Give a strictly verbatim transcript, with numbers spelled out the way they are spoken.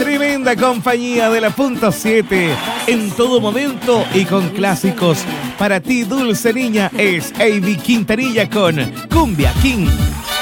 tremenda compañía de la punto siete. En todo momento y con clásicos. Para ti, dulce niña, es A B Quintanilla con Cumbia King.